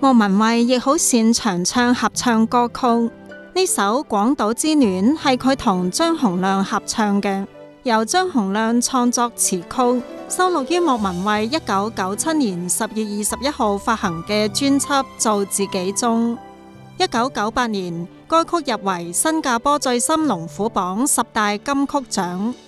莫文蔚亦好擅長唱合唱歌曲，呢首《廣島之戀》係佢同張洪量合唱嘅，由張洪量創作詞曲，收錄於莫文蔚1997年10月21號發行嘅專輯《做自己》中。1998年，該曲入圍新加坡最新龍虎榜10大金曲獎。